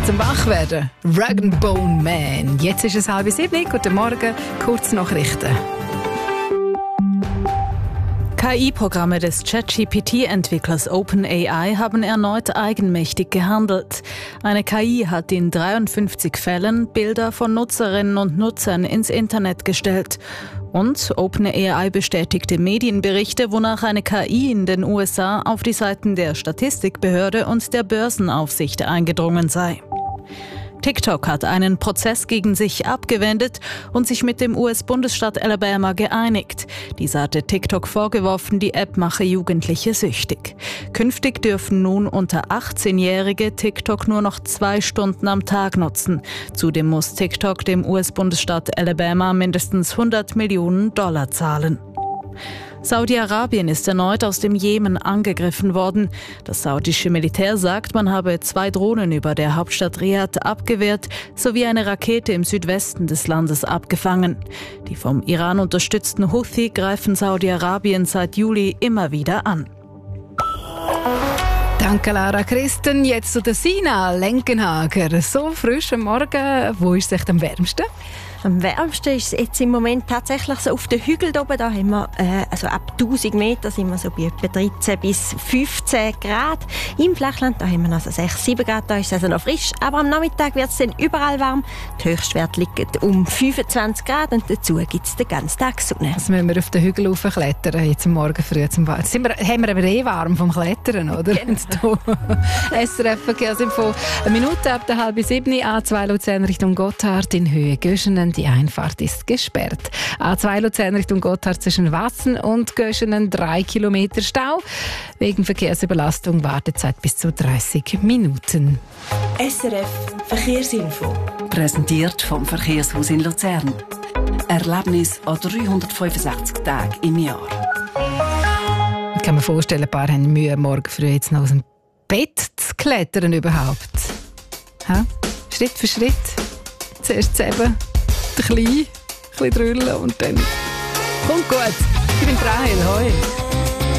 zum Wachwerden. Rag & Bone Man. Jetzt ist es 6:30. Guten Morgen, Kurznachrichten. KI-Programme des ChatGPT-Entwicklers OpenAI haben erneut eigenmächtig gehandelt. Eine KI hat in 53 Fällen Bilder von Nutzerinnen und Nutzern ins Internet gestellt. Und OpenAI bestätigte Medienberichte, wonach eine KI in den USA auf die Seiten der Statistikbehörde und der Börsenaufsicht eingedrungen sei. TikTok hat einen Prozess gegen sich abgewendet und sich mit dem US-Bundesstaat Alabama geeinigt. Dieser hatte TikTok vorgeworfen, die App mache Jugendliche süchtig. Künftig dürfen nun unter 18-Jährige TikTok nur noch 2 Stunden am Tag nutzen. Zudem muss TikTok dem US-Bundesstaat Alabama mindestens $100 Millionen zahlen. Saudi-Arabien ist erneut aus dem Jemen angegriffen worden. Das saudische Militär sagt, man habe 2 Drohnen über der Hauptstadt Riad abgewehrt sowie eine Rakete im Südwesten des Landes abgefangen. Die vom Iran unterstützten Houthi greifen Saudi-Arabien seit Juli immer wieder an. Danke, Lara Christen. Jetzt zu der Sina Lenkenhager. So frisch am Morgen. Wo ist es echt am wärmsten? Am wärmsten ist es jetzt im Moment tatsächlich so auf den Hügeln oben. Da haben wir, also ab 1000 Meter sind wir so bei etwa 13 bis 15 Grad. Im Flachland da haben wir also 6, 7 Grad, da ist es also noch frisch. Aber am Nachmittag wird es dann überall warm. Die Höchstwerte liegen um 25 Grad und dazu gibt es den ganzen Tag Sonne. Also müssen wir auf den Hügel raufklettern, jetzt am Morgen früh zum Bad. Haben wir aber warm vom Klettern, oder? Genau. SRF Verkehrsinfo. Eine Minute ab der 6:30, A2 Luzern Richtung Gotthard in Höhe Göschenen. Die Einfahrt ist gesperrt. A2 Luzern Richtung Gotthard zwischen Wassen und Göschenen 3 Kilometer Stau. Wegen Verkehrsüberlastung Wartezeit bis zu 30 Minuten. SRF Verkehrsinfo. Präsentiert vom Verkehrshaus in Luzern. Erlebnis an 365 Tagen im Jahr. Ich kann mir vorstellen, ein paar haben Mühe, morgen früh jetzt noch aus dem Bett zu klettern überhaupt. Ha? Schritt für Schritt. Zuerst eben ein bisschen drüllen und dann kommt gut. Ich bin Rahel, hoi.